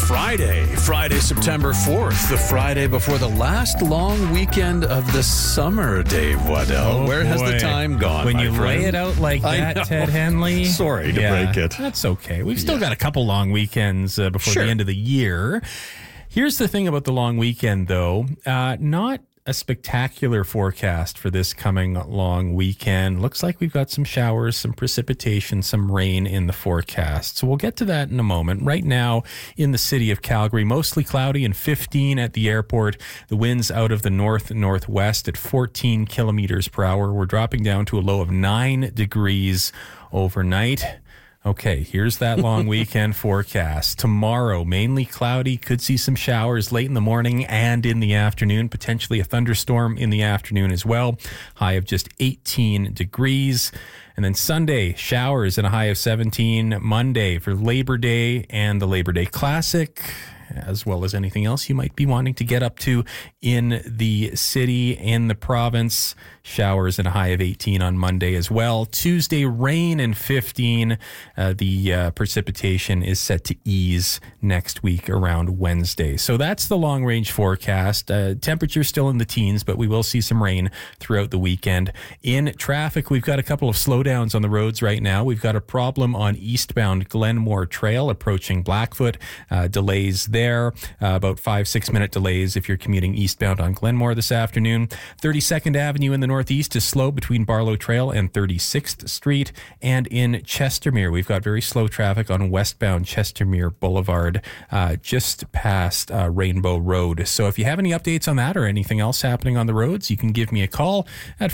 Friday, September 4th, the Friday before the last long weekend of the summer, Dave Waddell. Where has the time gone, When my you friend? lay it out like that, Ted Henley. Sorry to break it. That's okay. We've still got a couple long weekends before the end of the year. Here's the thing about the long weekend, though. Not a spectacular forecast for this coming long weekend. Looks like we've got some showers, some precipitation, some rain in the forecast. So we'll get to that in a moment. Right now in the city of Calgary, mostly cloudy and 15 at the airport. The winds out of the north-northwest at 14 kilometers per hour. We're dropping down to a low of 9 degrees overnight. Okay, here's that long weekend forecast. Tomorrow, mainly cloudy, could see some showers late in the morning and in the afternoon, potentially a thunderstorm in the afternoon as well. High of just 18 degrees. And then Sunday, showers and a high of 17. Monday for Labor Day and the Labor Day Classic, as well as anything else you might be wanting to get up to in the city, in the province. Showers and a high of 18 on Monday as well. Tuesday, rain and 15. The precipitation is set to ease next week around Wednesday. So that's the long-range forecast. Temperature still in the teens, but we will see some rain throughout the weekend. In traffic, we've got a couple of slowdowns on the roads right now. We've got a problem on eastbound Glenmore Trail approaching Blackfoot. Delays there, about 5-6 minute delays if you're commuting eastbound on Glenmore this afternoon. 32nd Avenue in the northeast is slow between Barlow Trail and 36th Street. And in Chestermere, we've got very slow traffic on westbound Chestermere Boulevard, just past Rainbow Road. So if you have any updates on that or anything else happening on the roads, you can give me a call at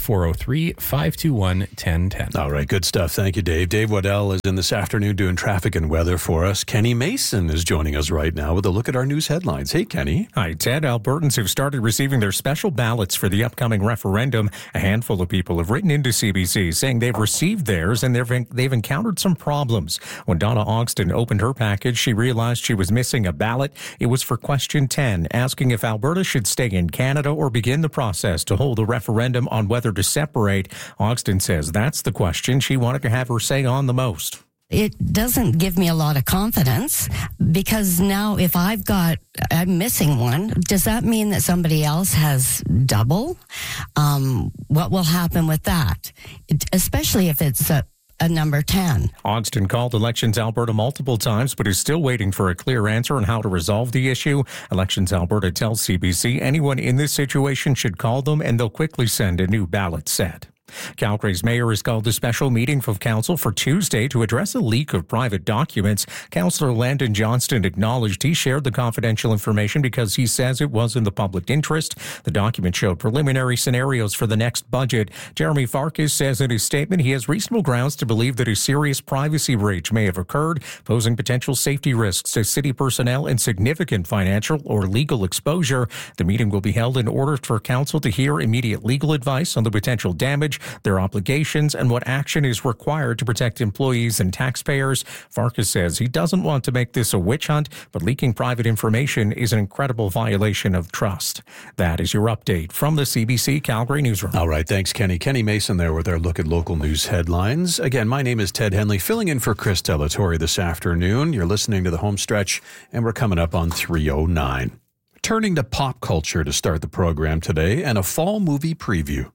403-521-1010. All right, good stuff. Thank you, Dave. Dave Waddell is in this afternoon doing traffic and weather for us. Kenny Mason is joining us right now with a look at our news headlines. Hey, Kenny. Hi, Ted. Albertans have started receiving their special ballots for the upcoming referendum. A handful of people have written into CBC saying they've received theirs and they've encountered some problems. When Donna Ogston opened her package, she realized she was missing a ballot. It was for question 10, asking if Alberta should stay in Canada or begin the process to hold a referendum on whether to separate. Ogston says that's the question she wanted to have her say on the most. It doesn't give me a lot of confidence because now if I'm missing one, does that mean that somebody else has double? What will happen with that? Especially if it's a number 10. Ogston called Elections Alberta multiple times, but is still waiting for a clear answer on how to resolve the issue. Elections Alberta tells CBC anyone in this situation should call them and they'll quickly send a new ballot set. Calgary's mayor has called a special meeting of council for Tuesday to address a leak of private documents. Councillor Landon Johnston acknowledged he shared the confidential information because he says it was in the public interest. The document showed preliminary scenarios for the next budget. Jeremy Farkas says in his statement he has reasonable grounds to believe that a serious privacy breach may have occurred, posing potential safety risks to city personnel and significant financial or legal exposure. The meeting will be held in order for council to hear immediate legal advice on the potential damage, their obligations, and what action is required to protect employees and taxpayers. Farkas says he doesn't want to make this a witch hunt, but leaking private information is an incredible violation of trust. That is your update from the CBC Calgary Newsroom. All right, thanks, Kenny. Kenny Mason there with our look at local news headlines. Again, my name is Ted Henley, filling in for Chris Delatorre this afternoon. You're listening to The Home Stretch, and we're coming up on 3:09. Turning to pop culture to start the program today, and a fall movie preview.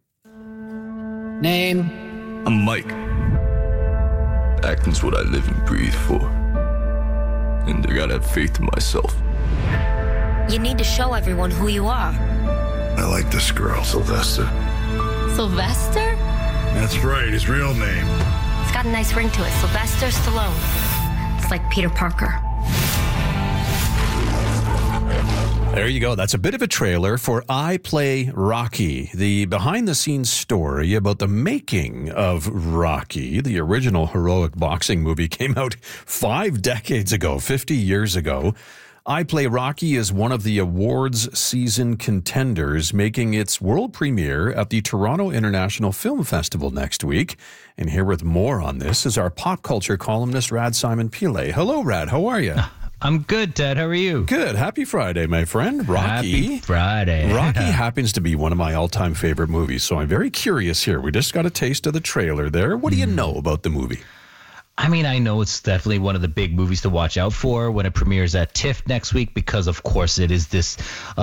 Name? I'm Mike. Acting's what I live and breathe for. And I gotta have faith in myself. You need to show everyone who you are. I like this girl, Sylvester. Sylvester? That's right, his real name. It's got a nice ring to it. Sylvester Stallone. It's like Peter Parker. There you go. That's a bit of a trailer for I Play Rocky, the behind-the-scenes story about the making of Rocky. The original heroic boxing movie came out 5 decades ago, 50 years ago. I Play Rocky is one of the awards season contenders, making its world premiere at the Toronto International Film Festival next week. And here with more on this is our pop culture columnist, Rad Simon Pile. Hello, Rad. How are you? I'm good, Ted. How are you? Good. Happy Friday, my friend. Rocky. Happy Friday. Rocky happens to be one of my all-time favorite movies, so I'm very curious here. We just got a taste of the trailer there. What do you know about the movie? I mean, I know it's definitely one of the big movies to watch out for when it premieres at TIFF next week, because, of course, it is this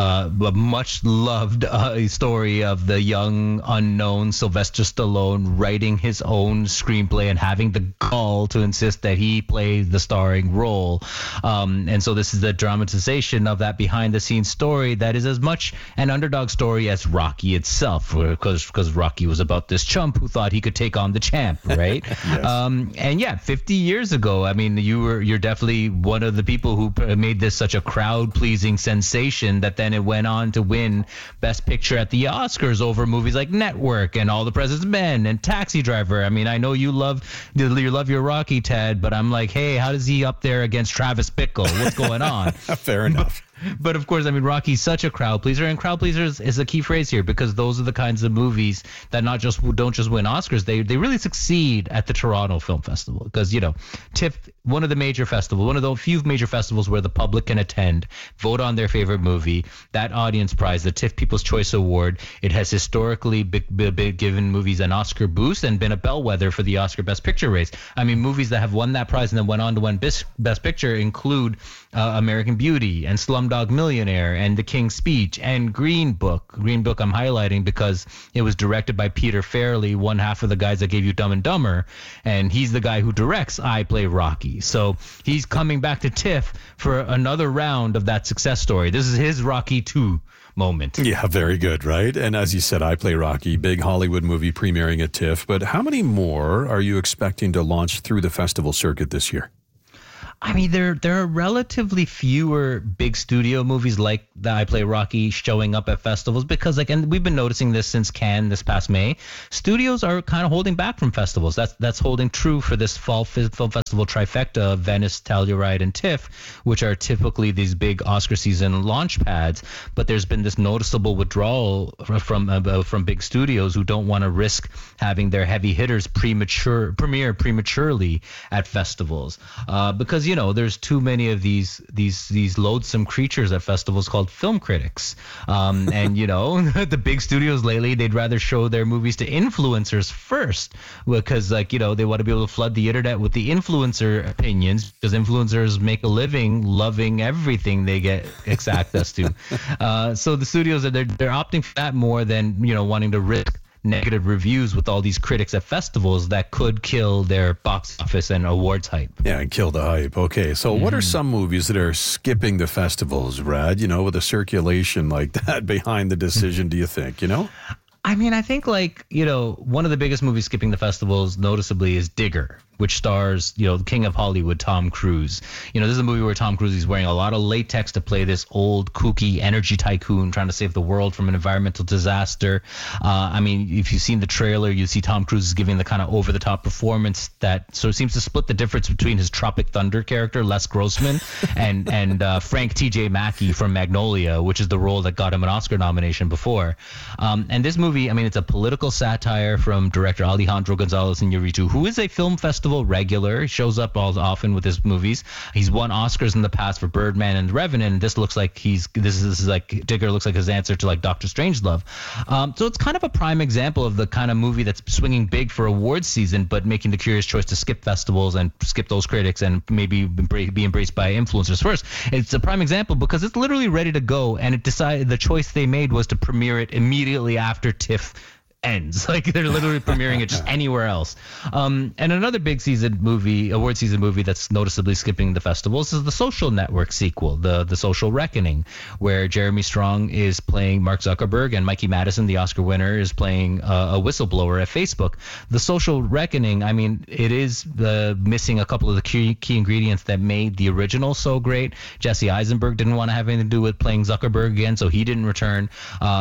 much-loved story of the young, unknown Sylvester Stallone writing his own screenplay and having the gall to insist that he play the starring role. And so this is a dramatization of that behind-the-scenes story that is as much an underdog story as Rocky itself, because Rocky was about this chump who thought he could take on the champ, right? Yes. And yeah, 50 years ago, I mean, you're definitely one of the people who made this such a crowd-pleasing sensation that then it went on to win Best Picture at the Oscars over movies like Network and All the President's Men and Taxi Driver. I mean, I know you love your Rocky, Ted, but I'm like, hey, how does he up there against Travis Bickle? What's going on? Fair enough. But of course, I mean, Rocky's such a crowd pleaser, and crowd pleasers is a key phrase here, because those are the kinds of movies that don't just win Oscars. They really succeed at the Toronto Film Festival, because, you know, TIFF, one of the major festivals, one of the few major festivals where the public can attend, vote on their favorite movie. That audience prize, the TIFF People's Choice Award, it has historically given movies an Oscar boost and been a bellwether for the Oscar Best Picture race. I mean, movies that have won that prize and then went on to win Best Picture include American Beauty and Slumdog Millionaire and The King's Speech and Green Book. Green Book I'm highlighting because it was directed by Peter Farrelly, one half of the guys that gave you Dumb and Dumber, and he's the guy who directs I Play Rocky. So he's coming back to TIFF for another round of that success story. This is his Rocky 2 moment. Yeah, very good, right? And as you said, I Play Rocky, big Hollywood movie premiering at TIFF. But how many more are you expecting to launch through the festival circuit this year? I mean, there are relatively fewer big studio movies like the I Play Rocky showing up at festivals because, like, and we've been noticing this since Cannes this past May. Studios are kind of holding back from festivals. That's holding true for this fall film festival trifecta of Venice, Telluride, and TIFF, which are typically these big Oscar season launch pads. But there's been this noticeable withdrawal from big studios who don't want to risk having their heavy hitters premiere prematurely at festivals because, you know, there's too many of these loathsome creatures at festivals called film critics. And, you know, the big studios lately, they'd rather show their movies to influencers first because, like, you know, they want to be able to flood the internet with the influencer opinions because influencers make a living loving everything they get access to. So the studios, they're opting for that more than, you know, wanting to risk negative reviews with all these critics at festivals that could kill their box office and awards hype. Yeah, and kill the hype. Okay, so what are some movies that are skipping the festivals, Brad? You know, with a circulation like that behind the decision, do you think, you know? I mean, I think, like, you know, one of the biggest movies skipping the festivals noticeably is Digger, which stars, you know, the king of Hollywood, Tom Cruise. You know, this is a movie where Tom Cruise is wearing a lot of latex to play this old, kooky energy tycoon trying to save the world from an environmental disaster. I mean, if you've seen the trailer, you see Tom Cruise is giving the kind of over-the-top performance that sort of seems to split the difference between his Tropic Thunder character, Les Grossman, and Frank T.J. Mackey from Magnolia, which is the role that got him an Oscar nomination before. And this movie, I mean, it's a political satire from director Alejandro González Iñárritu, who is a film festival regular. He shows up all often with his movies. He's won Oscars in the past for Birdman and The Revenant. And this looks like this is like Digger looks like his answer to like Dr. Strangelove. So it's kind of a prime example of the kind of movie that's swinging big for awards season, but making the curious choice to skip festivals and skip those critics and maybe be embraced by influencers first. It's a prime example because it's literally ready to go, and it decided the choice they made was to premiere it immediately after TIFF ends. Like, they're literally premiering it just anywhere else. And another big award season movie that's noticeably skipping the festivals is the Social Network sequel, the Social Reckoning, where Jeremy Strong is playing Mark Zuckerberg and Mikey Madison, the Oscar winner, is playing a whistleblower at Facebook. The Social Reckoning, I mean, it is missing a couple of the key ingredients that made the original so great. Jesse Eisenberg didn't want to have anything to do with playing Zuckerberg again, so he didn't return.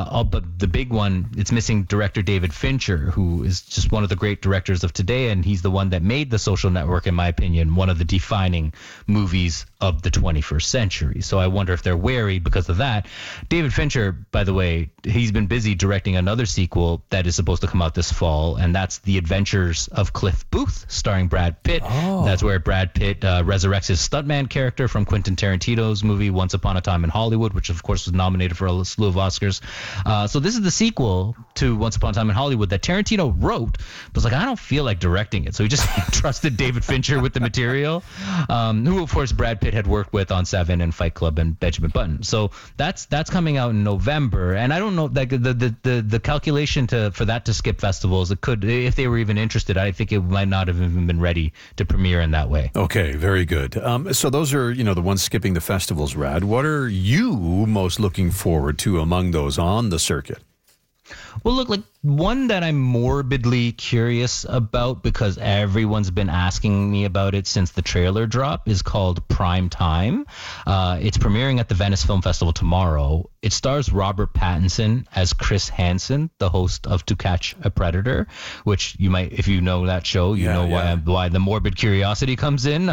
But the big one, it's missing director David Fincher, who is just one of the great directors of today, and he's the one that made The Social Network, in my opinion, one of the defining movies of the 21st century. So I wonder if they're wary because of that. David Fincher, by the way, he's been busy directing another sequel that is supposed to come out this fall, and that's The Adventures of Cliff Booth, starring Brad Pitt. That's where Brad Pitt resurrects his stuntman character from Quentin Tarantino's movie Once Upon a Time in Hollywood, which of course was nominated for a slew of Oscars. So this is the sequel to Once Upon a Time in Hollywood that Tarantino wrote, but was like, I don't feel like directing it. So he just trusted David Fincher with the material, who, of course, Brad Pitt had worked with on Seven and Fight Club and Benjamin Button. So that's coming out in November. And I don't know, like the calculation for that to skip festivals, it could, if they were even interested, I think it might not have even been ready to premiere in that way. Okay, very good. So those are, the ones skipping the festivals, Rad. What are you most looking forward to among those on the circuit? Well, look, like one that I'm morbidly curious about because everyone's been asking me about it since the trailer drop is called Prime Time. It's premiering at the Venice Film Festival tomorrow. It stars Robert Pattinson as Chris Hansen, the host of To Catch a Predator, which you might, if you know that show, why the morbid curiosity comes in.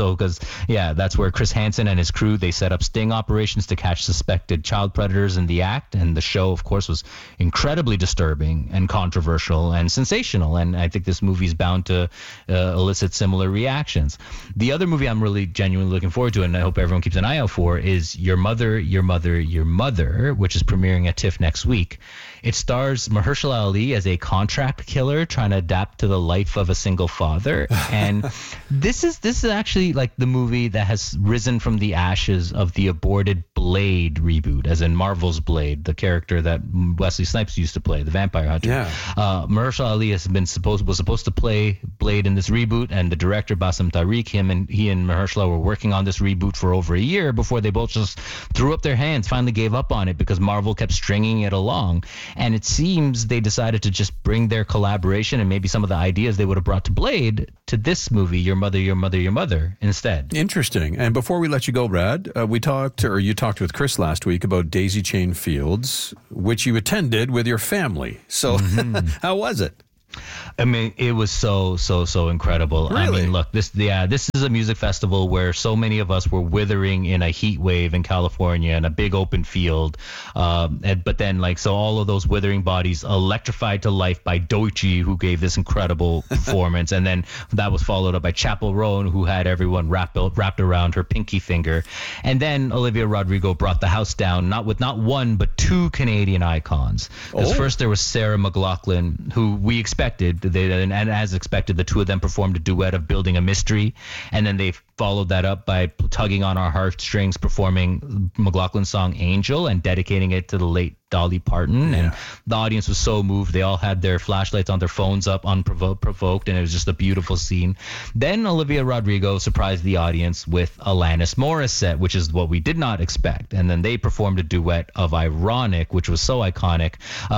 That's where Chris Hansen and his crew, they set up sting operations to catch suspected child predators in the act. And the show, of course, was incredibly disturbing and controversial and sensational. And I think this movie is bound to elicit similar reactions. The other movie I'm really genuinely looking forward to, and I hope everyone keeps an eye out for, is Your Mother, Your Mother, Your Mother, which is premiering at TIFF next week. It stars Mahershala Ali as a contract killer trying to adapt to the life of a single father. And this is actually like the movie that has risen from the ashes of the aborted Blade reboot, as in Marvel's Blade, the character that Wesley Snipes used to play, the vampire hunter. Yeah. Mahershala Ali was supposed to play Blade in this reboot, and the director Bassem Tariq, he and Mahershala were working on this reboot for over a year before they both just threw up their hands, finally gave up on it because Marvel kept stringing it along. And it seems they decided to just bring their collaboration and maybe some of the ideas they would have brought to Blade to this movie, Your Mother, Your Mother, Your Mother, instead. Interesting. And before we let you go, Brad, you talked with Chris last week about Daisy Chain Fields, which you attended with your family. So how was it? I mean, it was so incredible. Really? I mean, look, this is a music festival where so many of us were withering in a heat wave in California in a big open field. But then, so all of those withering bodies electrified to life by Doechii, who gave this incredible performance. And then that was followed up by Chappell Roan, who had everyone wrapped around her pinky finger. And then Olivia Rodrigo brought the house down, not one, but two Canadian icons. Because first there was Sarah McLachlan, who we expected, and as expected, the two of them performed a duet of Building a Mystery, and then they followed that up by tugging on our heartstrings, performing McLachlan's song Angel and dedicating it to the late Dolly Parton. And the audience was so moved. They all had their flashlights on their phones up unprovoked, and it was just a beautiful scene. Then Olivia Rodrigo surprised the audience with Alanis Morissette, which is what we did not expect. And then they performed a duet of Ironic, which was so iconic.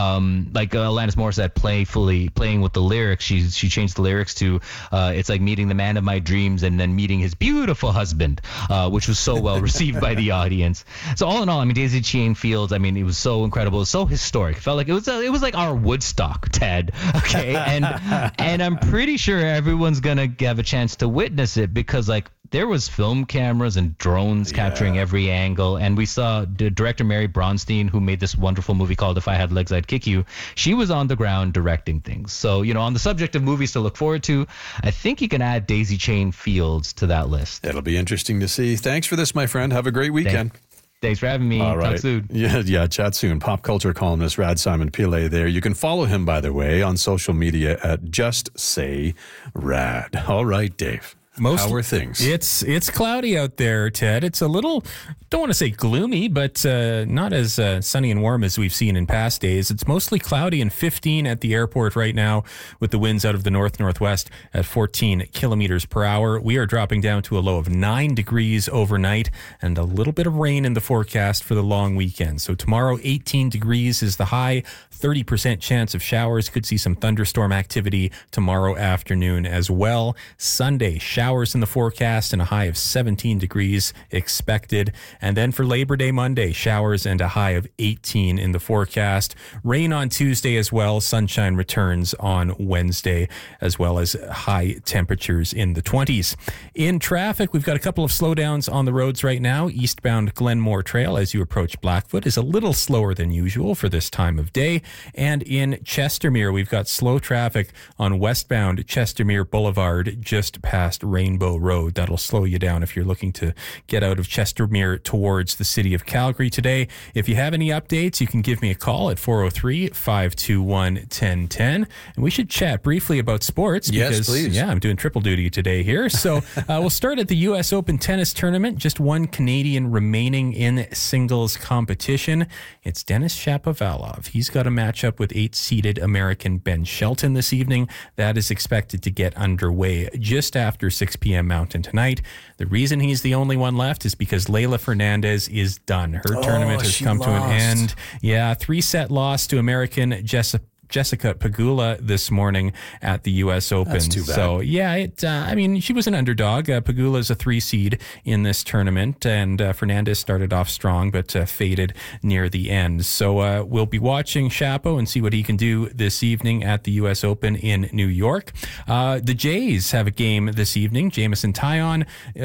Alanis Morissette playing with the lyrics. She changed the lyrics to it's like meeting the man of my dreams and then meeting his beautiful husband, which was so well received by the audience. So all in all, I mean, Daisy Chain Fields, I mean, it was so incredible. It was so historic. It felt like it was like our Woodstock, Ted. Okay. And I'm pretty sure everyone's going to have a chance to witness it because there was film cameras and drones capturing every angle. And we saw the director Mary Bronstein, who made this wonderful movie called If I Had Legs, I'd Kick You. She was on the ground directing things. So, on the subject of movies to look forward to, I think you can add Daisy Chain Fields to that list. It'll be interesting to see. Thanks for this, my friend. Have a great weekend. Thanks for having me. All right. Talk soon. Yeah, chat soon. Pop culture columnist Rad Simon Pillay there. You can follow him, by the way, on social media at Just Say Rad. All right, Dave. How are things? It's cloudy out there, Ted. It's a little, don't want to say gloomy, but not as sunny and warm as we've seen in past days. It's mostly cloudy and 15 at the airport right now with the winds out of the north-northwest at 14 kilometers per hour. We are dropping down to a low of 9 degrees overnight and a little bit of rain in the forecast for the long weekend. So tomorrow, 18 degrees is the high, 30% chance of showers. Could see some thunderstorm activity tomorrow afternoon as well. Sunday, showers in the forecast and a high of 17 degrees expected. And then for Labor Day Monday, showers and a high of 18 in the forecast. Rain on Tuesday as well. Sunshine returns on Wednesday, as well as high temperatures in the 20s. In traffic, we've got a couple of slowdowns on the roads right now. Eastbound Glenmore Trail as you approach Blackfoot is a little slower than usual for this time of day. And in Chestermere, we've got slow traffic on westbound Chestermere Boulevard just past Rainbow Road. That'll slow you down if you're looking to get out of Chestermere towards the city of Calgary today. If you have any updates, you can give me a call at 403-521-1010. And we should chat briefly about sports. Yes, because, please. Yeah, I'm doing triple duty today here. So we'll start at the U.S. Open tennis tournament. Just one Canadian remaining in singles competition. It's Denis Shapovalov. He's got a matchup with 8-seeded American Ben Shelton this evening. That is expected to get underway just after 6 p.m. Mountain tonight. The reason he's the only one left is because Leylah Fernandez is done. Her tournament has come to an end. Yeah, 3-set loss to American Jessica Pegula this morning at the U.S. Open. That's too bad. So, yeah, she was an underdog. Pegula's a 3-seed in this tournament, and Fernandez started off strong, but faded near the end. So, we'll be watching Shapo and see what he can do this evening at the U.S. Open in New York. The Jays have a game this evening. Jameson Taillon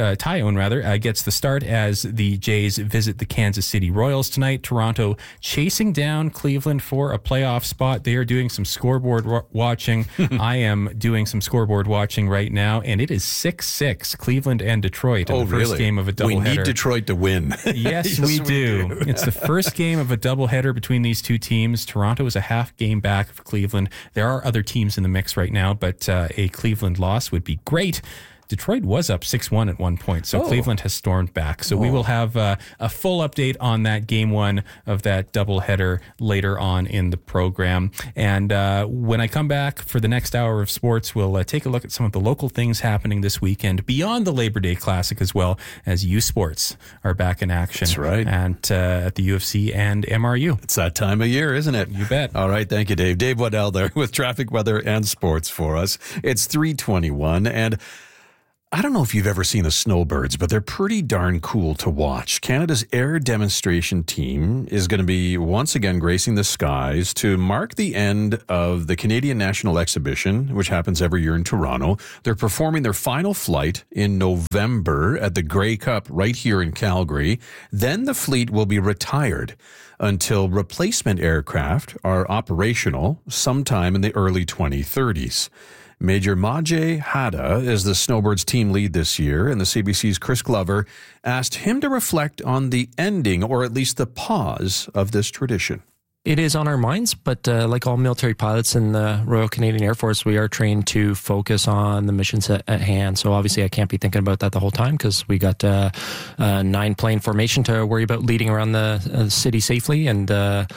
gets the start as the Jays visit the Kansas City Royals tonight. Toronto chasing down Cleveland for a playoff spot. They are doing some scoreboard watching. I am doing some scoreboard watching right now, and it is 6-6 Cleveland and Detroit in the first game of a doubleheader. We need Detroit to win. Yes, we do. It's the first game of a doubleheader between these two teams. Toronto is a half game back of Cleveland. There are other teams in the mix right now, but a Cleveland loss would be great. Detroit was up 6-1 at one point, so Cleveland has stormed back. So we will have a full update on that game one of that doubleheader later on in the program. And when I come back for the next hour of sports, we'll take a look at some of the local things happening this weekend beyond the Labor Day Classic, as well as U Sports are back in action. That's right. And at the UFC and MRU. It's that time of year, isn't it? You bet. All right. Thank you, Dave. Dave Waddell there with traffic, weather, and sports for us. It's 3:21, and I don't know if you've ever seen the snowbirds, but they're pretty darn cool to watch. Canada's air demonstration team is going to be once again gracing the skies to mark the end of the Canadian National Exhibition, which happens every year in Toronto. They're performing their final flight in November at the Grey Cup right here in Calgary. Then the fleet will be retired until replacement aircraft are operational sometime in the early 2030s. Major Majay Hada is the Snowbirds team lead this year, and the CBC's Chris Glover asked him to reflect on the ending, or at least the pause, of this tradition. It is on our minds, but like all military pilots in the Royal Canadian Air Force, we are trained to focus on the missions at hand. So obviously I can't be thinking about that the whole time because we got a 9-plane formation to worry about leading around the city safely and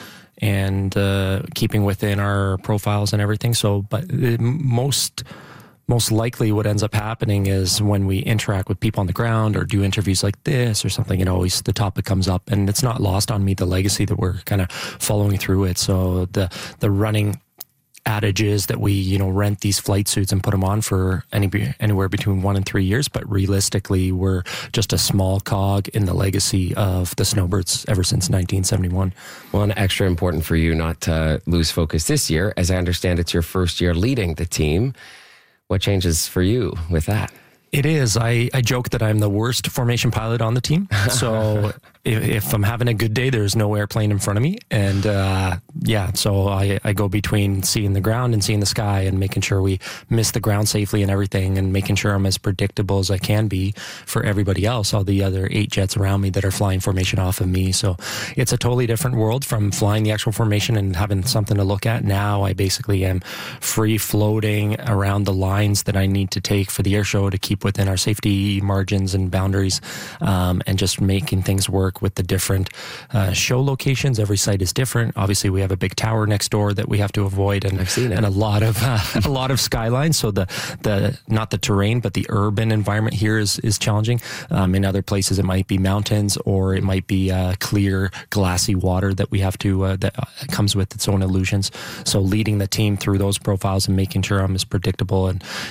keeping within our profiles and everything. So, but most likely what ends up happening is when we interact with people on the ground or do interviews like this or something, always the topic comes up, and it's not lost on me, the legacy that we're kind of following through it. So the running adage is that we, rent these flight suits and put them on for anywhere between 1 and 3 years. But realistically, we're just a small cog in the legacy of the Snowbirds ever since 1971. Well, and extra important for you not to lose focus this year. As I understand, it's your first year leading the team. What changes for you with that? It is. I joke that I'm the worst formation pilot on the team. So if I'm having a good day, there's no airplane in front of me. And so I go between seeing the ground and seeing the sky and making sure we miss the ground safely and everything, and making sure I'm as predictable as I can be for everybody else, all the other 8 jets around me that are flying formation off of me. So it's a totally different world from flying the actual formation and having something to look at. Now I basically am free floating around the lines that I need to take for the air show to keep within our safety margins and boundaries, and just making things work with the different show locations. Every site is different. Obviously, we have a big tower next door that we have to avoid, and I've seen it. And a lot of skylines. So the not the terrain, but the urban environment here is challenging. In other places, it might be mountains, or it might be clear, glassy water that we have to that comes with its own illusions. So leading the team through those profiles and making sure I'm as predictable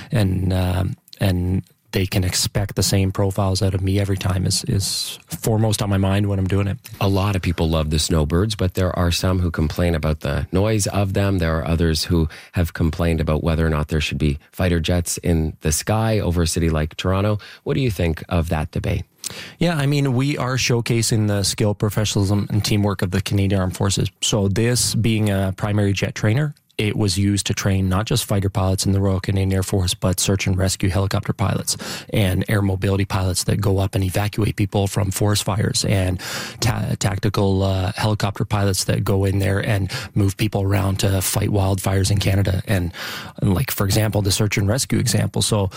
and they can expect the same profiles out of me every time is foremost on my mind when I'm doing it. A lot of people love the Snowbirds, but there are some who complain about the noise of them. There are others who have complained about whether or not there should be fighter jets in the sky over a city like Toronto. What do you think of that debate? Yeah, we are showcasing the skill, professionalism, and teamwork of the Canadian Armed Forces. So this being a primary jet trainer, it was used to train not just fighter pilots in the Royal Canadian Air Force, but search and rescue helicopter pilots and air mobility pilots that go up and evacuate people from forest fires, and tactical helicopter pilots that go in there and move people around to fight wildfires in Canada. And like, for example, the search and rescue example. So,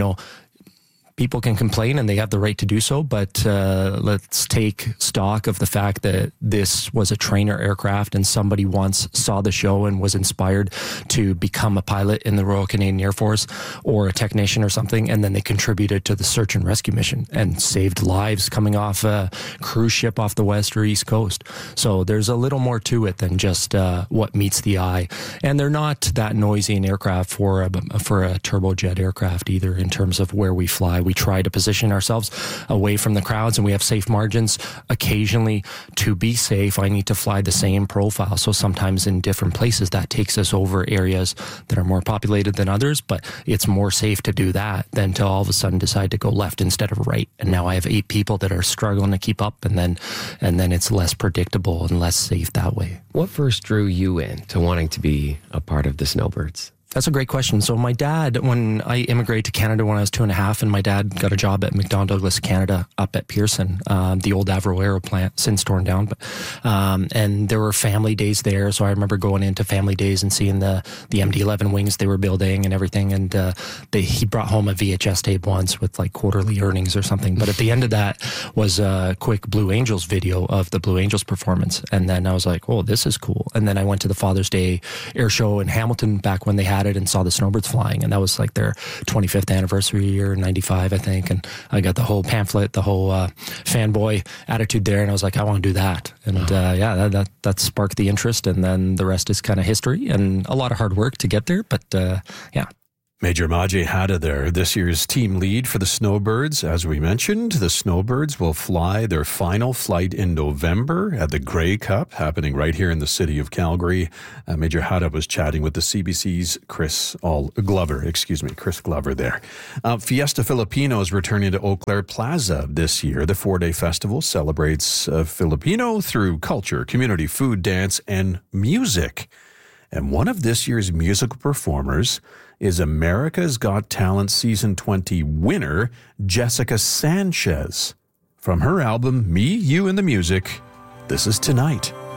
people can complain and they have the right to do so, but let's take stock of the fact that this was a trainer aircraft and somebody once saw the show and was inspired to become a pilot in the Royal Canadian Air Force or a technician or something, and then they contributed to the search and rescue mission and saved lives coming off a cruise ship off the west or east coast. So there's a little more to it than just what meets the eye. And they're not that noisy an aircraft for a turbojet aircraft either in terms of where we fly. We try to position ourselves away from the crowds, and we have safe margins. Occasionally, to be safe, I need to fly the same profile. So sometimes in different places, that takes us over areas that are more populated than others, but it's more safe to do that than to all of a sudden decide to go left instead of right. And now I have 8 people that are struggling to keep up, and then it's less predictable and less safe that way. What first drew you in to wanting to be a part of the Snowbirds? That's a great question. So my dad, when I immigrated to Canada when I was 2.5, and my dad got a job at McDonnell Douglas Canada up at Pearson, the old Avro Aero plant, since torn down. But and there were family days there. So I remember going into family days and seeing the MD-11 wings they were building and everything. And he brought home a VHS tape once with like quarterly earnings or something. But at the end of that was a quick Blue Angels video of the Blue Angels performance. And then I was like, oh, this is cool. And then I went to the Father's Day air show in Hamilton back when they had it and saw the Snowbirds flying, and that was like their 25th anniversary year, 95, I think. And I got the whole pamphlet, the whole fanboy attitude there, and I was like, I want to do that. And that sparked the interest, and then the rest is kind of history and a lot of hard work to get there. But yeah. Major Maje Hata there, this year's team lead for the Snowbirds. As we mentioned, the Snowbirds will fly their final flight in November at the Grey Cup, happening right here in the city of Calgary. Major Hata was chatting with the CBC's Chris Glover there. Fiesta Filipino is returning to Eau Claire Plaza this year. The 4-day festival celebrates Filipino through culture, community, food, dance, and music. And one of this year's musical performers is America's Got Talent Season 20 winner, Jessica Sanchez. From her album, Me, You, and the Music, this is Tonight.